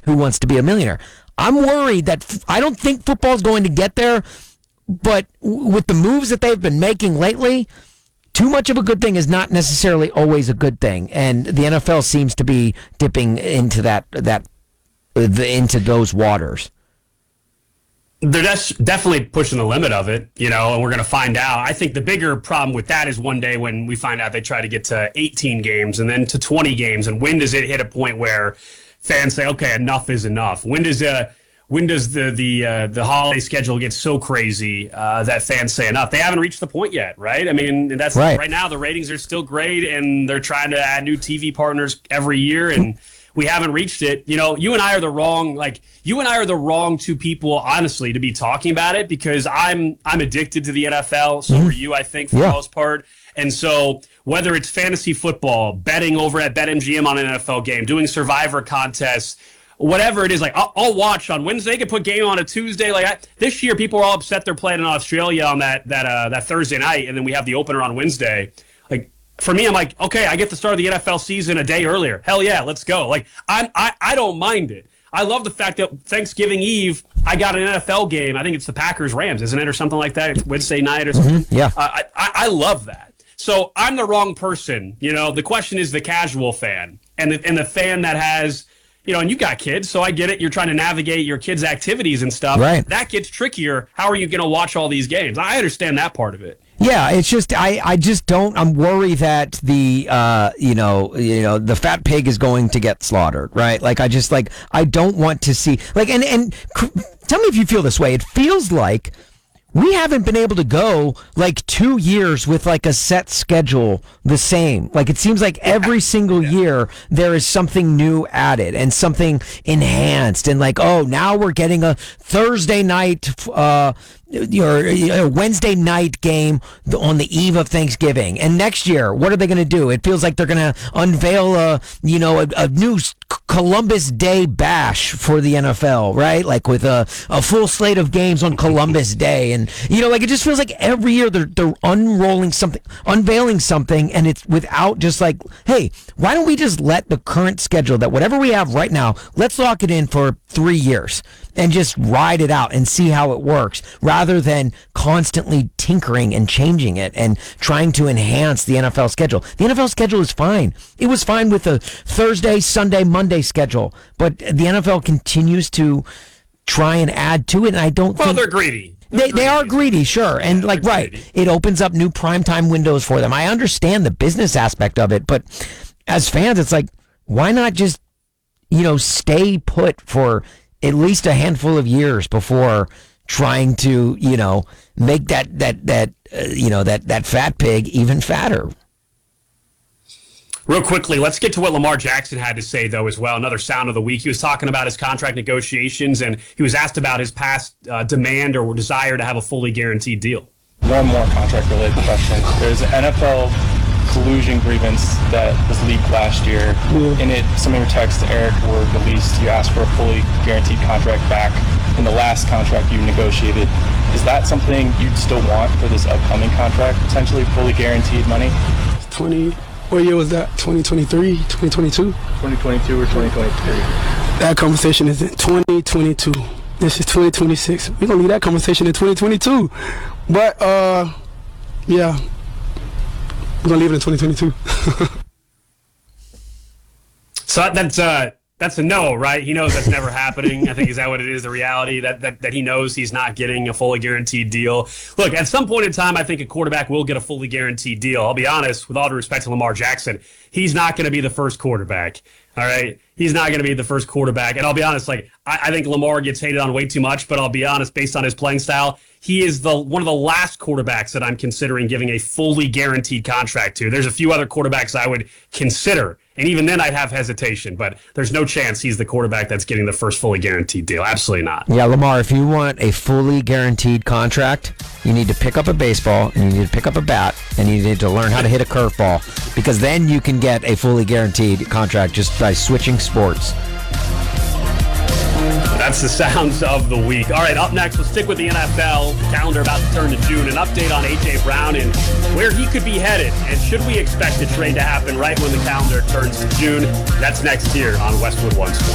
Who Wants to Be a Millionaire. I'm worried that I don't think football's going to get there, but with the moves that they've been making lately, too much of a good thing is not necessarily always a good thing, and the NFL seems to be dipping into into those waters. They're definitely pushing the limit of it, and we're going to find out. I think the bigger problem with that is one day when we find out they try to get to 18 games and then to 20 games, and when does it hit a point where fans say, okay, enough is enough? When does the holiday schedule get so crazy that fans say enough? They haven't reached the point yet, right? I mean, that's right now. The ratings are still great, and they're trying to add new TV partners every year, and we haven't reached it. You and I are the wrong two people, honestly, to be talking about it, because I'm addicted to the NFL. So are you, I think, for the most part. And so whether it's fantasy football, betting over at BetMGM on an NFL game, doing survivor contests, whatever it is, like I'll watch on Wednesday. They could put game on a Tuesday. This year, people are all upset they're playing in Australia on that Thursday night, and then we have the opener on Wednesday. For me, I'm like, okay, I get the start of the NFL season a day earlier. Hell yeah, let's go. I don't mind it. I love the fact that Thanksgiving Eve, I got an NFL game. I think it's the Packers-Rams, isn't it, or something like that? It's Wednesday night or something. Mm-hmm. Yeah. I love that. So I'm the wrong person. The question is the casual fan and the fan that has, and you got kids, so I get it. You're trying to navigate your kids' activities and stuff. Right. That gets trickier. How are you going to watch all these games? I understand that part of it. Yeah, it's just I just don't. I'm worried that the the fat pig is going to get slaughtered, right? I don't want to see and tell me if you feel this way. It feels like we haven't been able to go 2 years with a set schedule the same. It seems like every single year there is something new added and something enhanced, and now we're getting a Thursday night your Wednesday night game on the eve of Thanksgiving. And next year, what are they going to do? It feels like they're going to unveil a new Columbus Day bash for the NFL, right? With a full slate of games on Columbus Day. And, it just feels like every year they're unveiling something, and it's without just hey, why don't we just let the current schedule, that whatever we have right now, let's lock it in for 3 years and just ride it out and see how it works, rather than constantly tinkering and changing it and trying to enhance the NFL schedule. The NFL schedule is fine. It was fine with the Thursday, Sunday, Monday schedule, but the NFL continues to try and add to it, and I don't think... they're greedy. They are greedy, sure. And greedy. It opens up new primetime windows for them. I understand the business aspect of it, but as fans, it's why not just, stay put for at least a handful of years before trying to, make that fat pig even fatter. Real quickly, let's get to what Lamar Jackson had to say, though, as well. Another sound of the week. He was talking about his contract negotiations, and he was asked about his past demand or desire to have a fully guaranteed deal. One more contract-related question. There's an NFL collusion grievance that was leaked last year. In it, some of your texts to Eric were released. You asked for a fully guaranteed contract back in the last contract you negotiated. Is that something you'd still want for this upcoming contract, potentially fully guaranteed money? What year was that? 2023, 2022? 2022 or 2023? That conversation is in 2022. This is 2026. We're going to leave that conversation in 2022. But, yeah. We're going to leave it in 2022. So that's a no, right? He knows that's never happening. I think, is that what it is, the reality, that he knows he's not getting a fully guaranteed deal? Look, at some point in time, I think a quarterback will get a fully guaranteed deal. I'll be honest, with all due respect to Lamar Jackson, he's not going to be the first quarterback, all right? He's not going to be the first quarterback. And I'll be honest, I think Lamar gets hated on way too much, but I'll be honest, based on his playing style, he is one of the last quarterbacks that I'm considering giving a fully guaranteed contract to. There's a few other quarterbacks I would consider, and even then I'd have hesitation, but there's no chance he's the quarterback that's getting the first fully guaranteed deal. Absolutely not. Yeah, Lamar, if you want a fully guaranteed contract, you need to pick up a baseball, and you need to pick up a bat, and you need to learn how to hit a curveball, because then you can get a fully guaranteed contract just by switching sports. That's the sounds of the week. All right, up next, we'll stick with the NFL. Calendar about to turn to June. An update on A.J. Brown and where he could be headed. And should we expect a trade to happen right when the calendar turns to June? That's next here on Westwood One Sports.